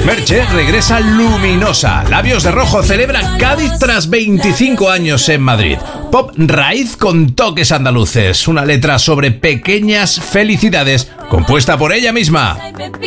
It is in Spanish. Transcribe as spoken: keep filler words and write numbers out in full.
Merche regresa luminosa. Labios de Rojo celebra Cádiz tras veinticinco años en Madrid. Pop raíz con toques andaluces. Una letra sobre pequeñas felicidades compuesta por ella misma.